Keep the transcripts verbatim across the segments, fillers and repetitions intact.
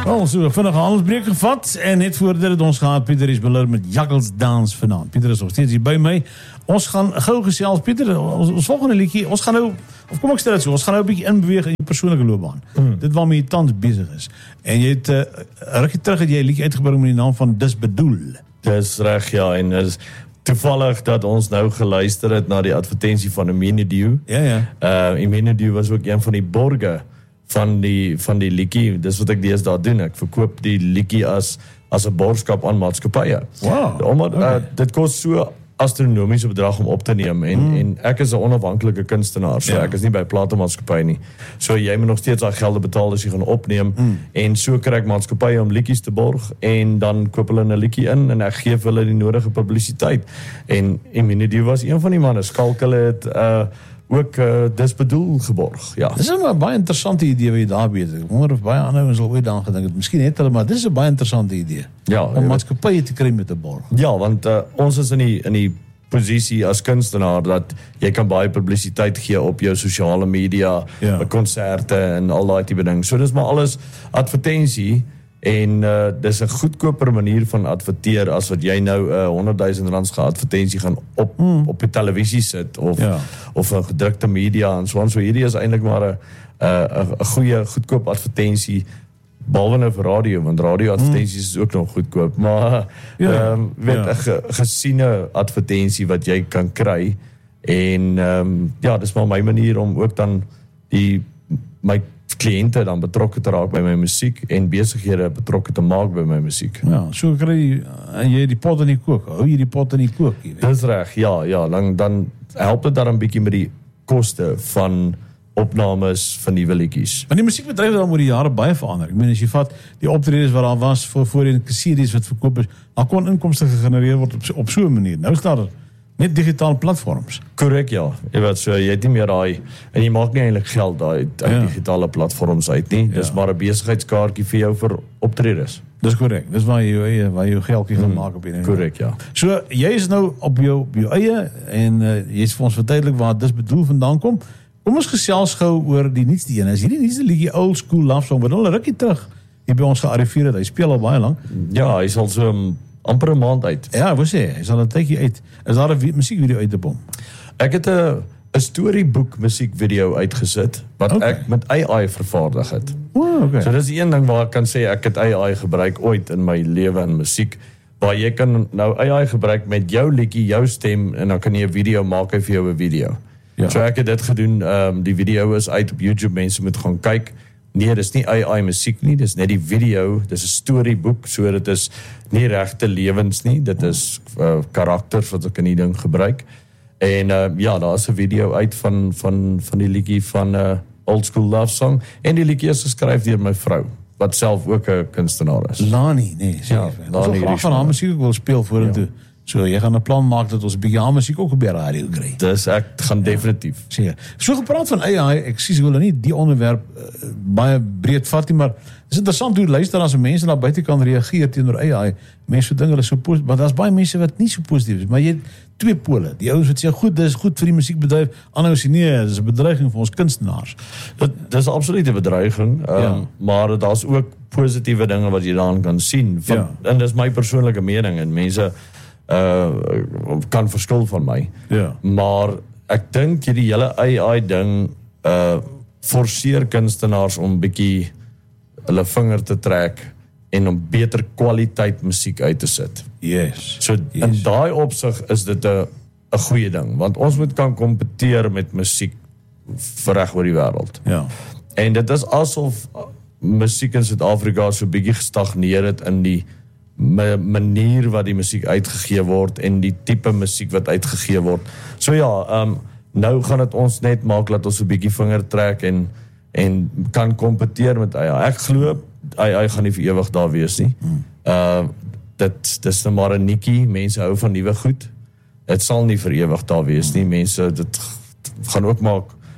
Wel, so 'n vinnige handelsbreek gevat en net voordat het ons gehad, Pieter is belur met Jaggels Dance vanaand. Pieter is nog steeds hier by my. Ons gaan gou gesels, Pieter, ons, ons volgende liedjie, ons gaan nou, of kom ek stel dit so, ons gaan nou 'n bietjie inbeweeg in jou persoonlike loopbaan. Hmm. Dit waarmee jy tans besig is. En jy het, uh, rukkie terug het jy 'n liedjie uitgebring met die naam van Dis Bedoel. Dis reg, ja, en is toevallig dat ons nou geluister het na die advertensie van Eminidiu. Ja, ja. Uh, Eminidiu was ook een van die borge van die van die liedjie. Dis wat ek deesdae doen. Ek verkoop die liedjie as as 'n borgskap aan maatskappye. Wow. Omdat Okay. uh, dit kos so astronomiese bedrag om op te neem en mm. en ek is 'n onafhanklike kunstenaar, so ja. ek is nie by platemaatskappye nie. So jy moet nog steeds daai gelde betaal as jy gaan opneem mm. en so kry ek maatskappye om liedjies te borg en dan koop hulle 'n liedjie in en ek gee vir hulle die nodige publisiteit. En Eminidiu was een van die manne. Skalk hulle het uh ook uh, Dis Bedoel geborg. Ja. Dis 'n baie interessante idee wat jy daar besig. Ek wonder of baie ander ouens al ooit daaraan gedink het. Miskien het hulle, maar dis 'n baie interessante idee. Ja, om maatskappye te kry met 'n borg. Ja, want uh, ons is in die in die posisie as kunstenaar dat jy kan baie publisiteit gee op jou sosiale media, Ja. konserte en al daai tipe ding. So dis maar alles advertensie en uh, dis 'n goedkoper manier van adverteer as wat jy nou 'n uh, honderdduisend rand advertensie gaan op mm. op die televisie sit of Ja. of 'n gedrukte media en so aan. So hierdie is eintlik maar 'n 'n 'n goeie goedkoop advertensie. Behalwe nou vir radio, want radioadvertensies is ook nog goedkoop, maar Ja, um, weet, ja. 'n ge, gesiene advertensie wat jy kan kry, en um, ja, dis maar my manier om ook dan die, my kliënte dan betrokke te raak by my musiek, en besighede betrokke te maak by my musiek. Ja, so kry jy, en jy die pot in die kook, hou jy die pot in die kook. Jy weet. Dis reg, ja, ja, dan, dan help dit dan 'n bietjie met die koste van opnames van nuwe liedjies. Maar die musiekbedryf het al oor die jare baie verander. Ek meen, as jy vat die optredes wat daar was voor voorheen, series wat verkoop is, dan kon inkomste gegenereer word op, so- op so 'n manier. Nou is daar net digitale platforms. Korrek, ja. Jy weet, so jy het nie meer daai, en jy maak nie eintlik geld daai uit Ja. digitale platforms uit nie. Dis Ja. maar 'n besigheidskaartjie vir jou vir optredes. Dis korrek. Dis waar jy jou eie, waar jy jou geldjie gaan maak op die Korrek, ja. So, jy is nou op jou, op jou eie, en uh, jy is vir ons verduidelik waar Dis Bedoel vandaan kom. Kom ons gesels gou oor die nuutste een. Is hierdie nuutste liedjie Old School Love Song wat al 'n rukkie terug hier by ons gearriveer het. Hy speel al baie lank. Ja, hy sal so um, amper 'n maand uit. Ja, wat sê, hy sal 'n tydjie uit. Is daar 'n musiekvideo uit te bom? Ek het 'n 'n storieboek musiekvideo uitgesit wat Okay. ek met A I vervaardig het. O, oh, okay. So dis die een ding waar ek kan sê ek het A I gebruik ooit in my lewe in musiek, waar jy kan nou A I gebruik met jou liedjie, jou stem, en dan kan jy 'n video maak hy vir jou 'n video. Ja. So ek het dit gedoen, um, die video is uit op YouTube, mense moet gaan kyk. Nee, dis nie A I musiek nie, dis net die video, dis 'n storieboek, so dit is nie regte lewens nie, dit is uh, karakters wat ek in die ding gebruik. En uh, ja, daar is 'n video uit van van van die liedjie van 'n uh, Old School Love Song, en die liedjie is geskryf deur my vrou, wat self ook 'n kunstenaar is. Lani, nee, sê Ja, jy. Lani Ons wil graag van haar Richmond. musiek ook wil speel vorentoe. Ja. So, jy gaan 'n plan maak dat ons 'n bietjie haar musiek ook op die radio kry. Dus ek gaan definitief. Seker. So gepraat van A I, ek sies hulle nie die onderwerp uh, baie breed vat nie, maar dit is interessant hoe luister as mense na buite kan reageer teenoor A I. Mense dink hulle is so positief, maar daar's baie mense wat nie so positief is, maar jy het twee pole. Die ouens wat sê goed, dis goed vir die musiekbedryf, ander ouens sê nee, dis 'n bedreiging vir ons kunstenaars. Dit dis absoluut 'n bedreiging, um, Ja. maar daar's ook positiewe dinge wat jy daarin kan sien. Van, Ja. En dis my persoonlike mening, en mense uh, kan verskil van my. Ja. Maar ek dink hierdie hele A I ding uh, forceer kunstenaars om bietjie hulle vinger te trek en om beter kwaliteit musiek uit te sit. Yes. So yes. in daai opsig is dit 'n 'n goeie ding, want ons moet kan kompeteer met musiek vir reg oor die wêreld. Ja. En dit is asof musiek in Suid-Afrika so bietjie gestagneer het in die ma- manier wat die musiek uitgegee word en die tipe musiek wat uitgegee word. So ja, um, nou gaan dit ons net maak dat ons 'n bietjie vinger trek en en kan kompeteer met A I. Ek glo A I gaan nie vir ewig daar wees nie. Uh dit dis nou maar 'n nikkie, mense hou van nuwe goed. Dit sal nie vir ewig daar wees nie. Mense dit gaan ook maar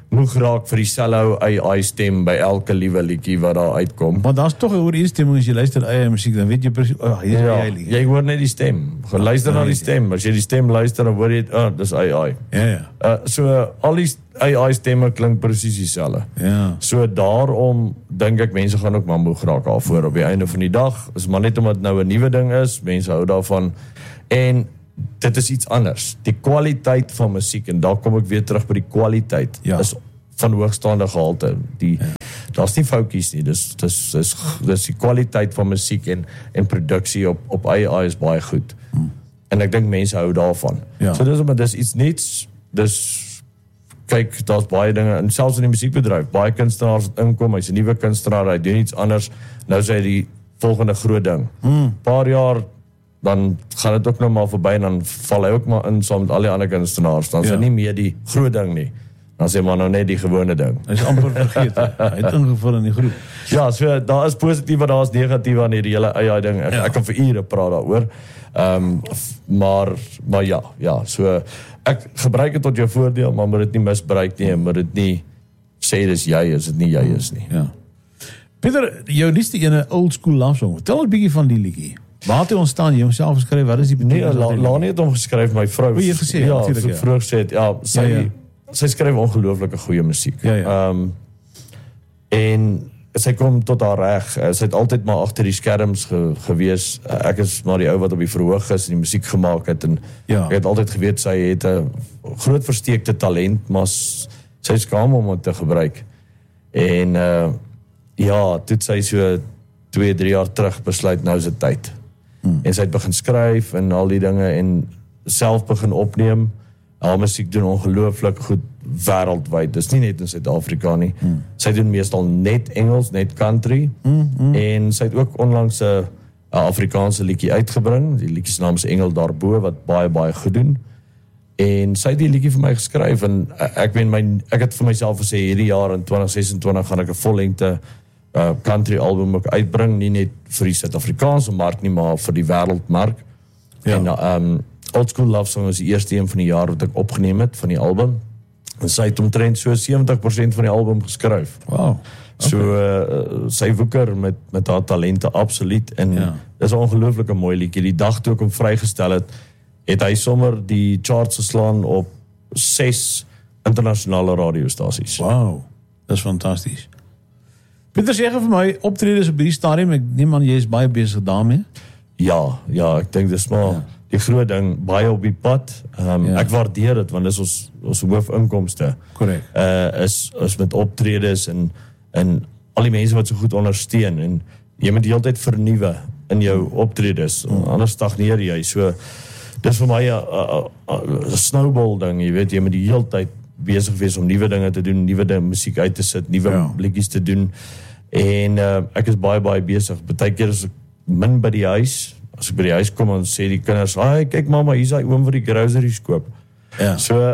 moeg raak vir die sello A I stem by elke liewe liedjie wat daar uitkom. Maar daar's tog 'n ooreenstemming as jy luister eie musiek, dan weet jy presies, oh, hier is Ja, jy liedjie. jy hoor net die stem. Gaan luister na die stem. As jy die stem luister, dan hoor jy, oh, dis A I. Ja, ja. Uh, so al die A I stemme klink presies dieselfde. Ja. So daarom dink ek mense gaan ook maar moeg raak daarvoor op die einde van die dag. Is maar net omdat nou 'n nuwe ding is, mense hou daarvan. En dit is iets anders. Die kwaliteit van musiek, en daar kom ek weer terug by die kwaliteit, Ja. is van hoogstaande gehalte. Die, ja. Daar's nie foutjies nie. Dis dis dis dis die kwaliteit van musiek en en produksie op op A I is baie goed. Hmm. En ek dink mense hou daarvan. Ja. So dis maar dis iets niets. Dis kyk, daar's baie dinge, en selfs in die musiekbedryf, baie kunstenaars wat inkom, hy's 'n nuwe kunstenaar, hy doen iets anders, nou sê hy die volgende groot ding. Hmm. Paar jaar, dan gaan dit ook nou maar verby, en dan val hy ook maar in saam met al die ander kunstenaars, dan is Ja. hy nie meer die groot ding nie, dan sê maar nou net die gewone ding. Hy is amper vergeet. Hy het ingevul in die groep. Ja, so daar is positief en daar is negatief aan hierdie hele A I ding. Ek, Ja. ek kan vir ure praat daaroor. Ehm um, maar maar ja, ja, so ek gebruik dit tot jou voordeel, maar moet dit nie misbruik nie, en moet dit nie sê dis jy is, dit nie jy is nie. Ja. Pieter, jou liefste ene old school love song. Vertel 'n bietjie van die liedjie. Waar het hy ontstaan? Jy homself geskryf. Wat is die Nee, betekenis? La, Lani het hom geskryf, my vrou. O, jy het gesê, ja, natuurlijk, so ja. vroeg gesê het, ja, sy Ja, ja. sy skryf ongelooflike goeie musiek. Ja, ja. Ehm en sy kom tot haar reg. Sy het altyd maar agter die skerms ge, gewees. Ek is maar die ou wat op die verhoog is en die musiek gemaak het, en Ja. ek het altyd geweet sy het 'n groot versteekte talent, maar s- sy is skaam om dit te gebruik. En uh ja, toe het sy so twee, drie jaar terug besluit, nou is dit tyd. Hmm. En sy het begin skryf en al die dinge en self begin opneem. Haar musiek doen ongelooflik goed wêreldwyd. Dis nie net in Suid-Afrika nie. Hmm. Sy doen meestal net Engels, net country. Hmm, hmm. En sy het ook onlangs 'n 'n Afrikaanse liedjie uitgebring. Die liedjie se naam is Engel daarbo, wat baie baie goed doen. En sy het die liedjie vir my geskryf, en ek weet my ek het vir myself gesê hierdie jaar in twintig sesentwintig gaan ek 'n vollengte uh, country album ook uitbring, nie net vir die Suid-Afrikaanse mark nie, maar vir die wêreldmark. Ja. En um, Old School Love Song is die eerste een van die jaar wat ek opgeneem het van die album. En sy het omtrent so sewentig persent van die album geskryf. Wow. So uh, sy woeker met met haar talente absoluut, en Ja. dis 'n ongelooflike mooi liedjie. Die dag toe ek hom vrygestel het, het hy sommer die charts geslaan op ses internasionale radiostasies. Wow. Dis fantasties. Pieter, sê gou vir my, optredes op hierdie stadium, ek neem aan jy is baie besig daarmee. Ja, ja, ek dink dis maar Ja. die groot ding, baie op die pad. Um, Ja. Ek waardeer dit, want dis ons ons hoofinkomste. Korrek. Uh is is met optredes en en al die mense wat so goed ondersteun, en jy moet die hele tyd vernuwe in jou optredes, anders stagneer jy. So dis vir my 'n snowball ding, jy weet, jy moet die hele tyd besig wees om nuwe dinge te doen, nuwe dinge musiek uit te sit, nuwe Ja. liedjies te doen. En uh, ek is baie baie besig. Partykeer is ek min by die huis. As ek by die huis kom, dan sê die kinders, "Ag, kyk mamma, hier's daai oom wat die groceries koop." Ja. So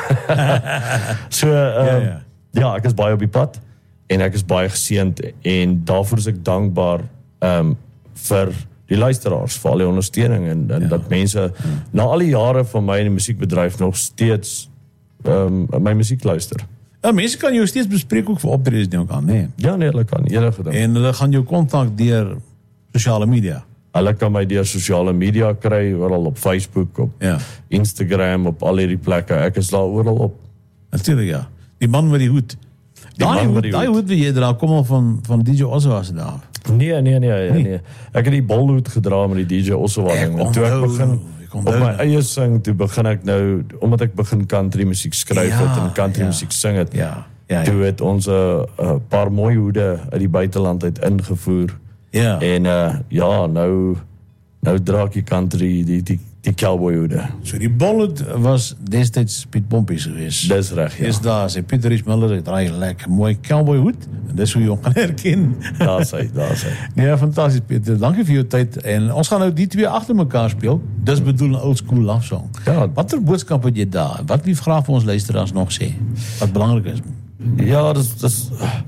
so um, ja, ja. ja, ek is baie op die pad en ek is baie geseënd, en daarvoor is ek dankbaar um, vir die luisteraars, vir al die ondersteuning, en, en ja. dat mense ja. na al die jare van my in die musiekbedryf nog steeds um, my musiek luister. Ja, mense kan jou steeds bespreek ook vir optredes nie ook aan, nee. Ja, nee, hulle kan enige ding. En hulle gaan jou kontak deur sosiale media. Hulle kan my deur sosiale media kry, oral op Facebook, op Ja. Instagram, op al hierdie plekke. Ek is daar oral op. Natuurlijk, ja. Die man met die hoed. Die Daai man hoed, met die daai hoed. hoed wat jy dra, kom al van, van D J Oswa se daar. Nee, nee, nee, nee, nee. Ek het die bolhoed gedra met die D J Oswa ding. En toe ek onthou, begin ek op onthou my nou. eie sing, toe begin ek nou, omdat ek begin country musiek skryf Ja, het en country ja. musiek sing het, Ja, ja, ja. toe het ons 'n uh, paar mooi hoede uit die buiteland uit ingevoer. Ja. En uh, ja, nou nou dra ek die country, die die die cowboy hoede. So die bolhoed was destyds Piet Pompies geweest. Dis reg, ja. Dis daar, sê Pieter Rich Miller, hy draai 'n lekker mooi cowboy hoed. En dis hoe jy hom kan herken. Daar sê, daar sê. Nee, fantasties Pieter. Dankie vir jou tyd. En ons gaan nou die twee agter mekaar speel. Dis bedoel 'n old school love song. Ja. Watter boodskap het jy daar? Wat lief graag vir ons luisteraars nog sê? Wat belangrik is? Ja, dis dis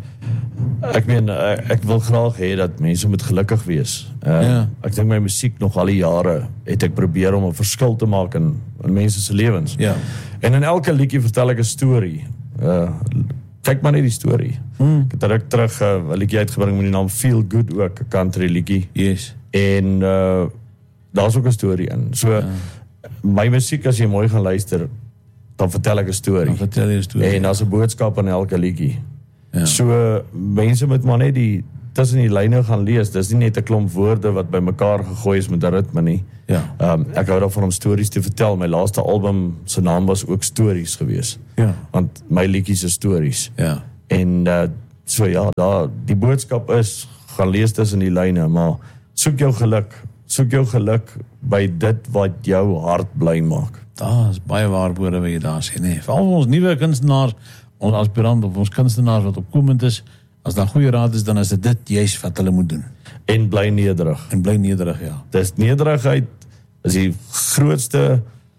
ek meen ek, ek wil graag hê dat mense moet gelukkig wees. Uh, Ja. Ek dink my musiek nog al die jare het ek probeer om 'n verskil te maak in in mense se lewens. Ja. En in elke liedjie vertel ek 'n storie Uh, kyk maar net die storie. Hmm. Ek het ruk terug uh, 'n liedjie uitgebring met die naam Feel Good ook, 'n country liedjie. Yes. En uh, daar's ook 'n storie in. So ja. My musiek, as jy mooi gaan luister, dan vertel ek 'n storie. Dan vertel jy 'n storie. En daar's 'n boodskap in elke liedjie. Ja. So mense moet maar net die tussen die lyne gaan lees. Dis nie net 'n klomp woorde wat bymekaar gegooi is met 'n ritme nie. Ja. Um, ek hou daarvan om stories te vertel. My laaste album se naam was ook Stories geweest. Ja. Want my liedjies is stories. Ja. En uh, so ja, daar die boodskap is gaan lees tussen die lyne, maar soek jou geluk. Soek jou geluk by dit wat jou hart bly maak. Daar is baie waar woorde wat jy daar sê, nee. Veral ons nuwe kunstenaars, ons aspirant of ons kunstenaars wat opkomend is, as daar goeie raad is, dan is dit dit juist wat hulle moet doen. En bly nederig. En bly nederig, ja. Dis nederigheid is die grootste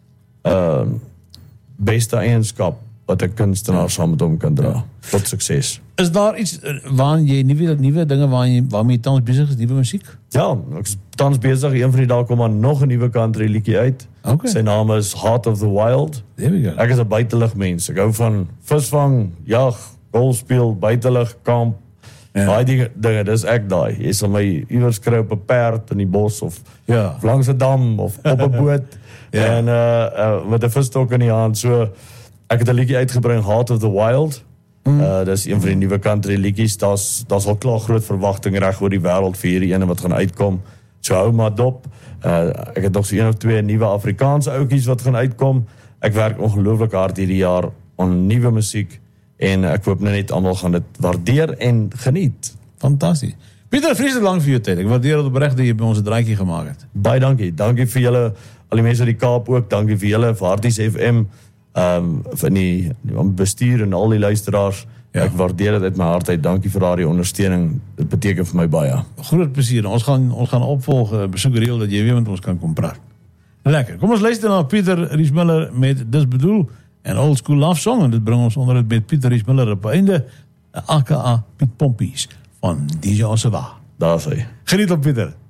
uh, beste eienskap wat 'n kunstenaar saam met hom kan dra. Ja. Tot sukses. Is daar iets waarin jy nuwe nuwe dinge waarin jy waarmee jy tans besig is, nuwe musiek? Ja, ek is tans besig. Een van die dae kom maar nog 'n nuwe country liedjie uit. Okay. Sy naam is Heart of the Wild. There we go. Ek is 'n buitelug mens. Ek hou van visvang, jag, golfspeel, buitelug, kamp. Ja. Daai dinge, dinge, dis ek daai. Jy sal my iewers kry op 'n perd in die bos of Ja. langs 'n dam of op 'n boot. Ja. En uh, uh met 'n visstok in die hand. So ek het 'n liedjie uitgebring, Heart of the Wild. Mm. Uh dis een van die nuwe country liedjies. Daar's daar's al klaar groot verwagting reg oor die wêreld vir hierdie ene wat gaan uitkom. So hou maar dop. Uh ek het nog so een of twee nuwe Afrikaanse ouetjies wat gaan uitkom. Ek werk ongelooflik hard hierdie jaar aan nuwe musiek en ek hoop net almal gaan dit waardeer en geniet. Fantasties. Pieter, vreeslik lank vir jou tyd. Ek waardeer dit opreg dat jy by ons 'n draaitjie gemaak het. Baie dankie. Dankie vir julle, al die mense uit die Kaap ook. Dankie vir julle, vir Harties F M. Um, van die, die bestuur en al die luisteraars. Ja. Ek waardeer dit uit my hart uit. Dankie vir daardie ondersteuning. Dit beteken vir my baie. Groot plesier. Ons gaan ons gaan opvolg uh, besoek reël dat jy weer met ons kan kom praat. Lekker. Kom ons luister na Pieter Riesmiller met Dis Bedoel en Old School Love Song en dit bring ons onder dit met Pieter Riesmiller op einde, aka Piet Pompies van D J Ossewa. Daar is hy. Geniet op Pieter.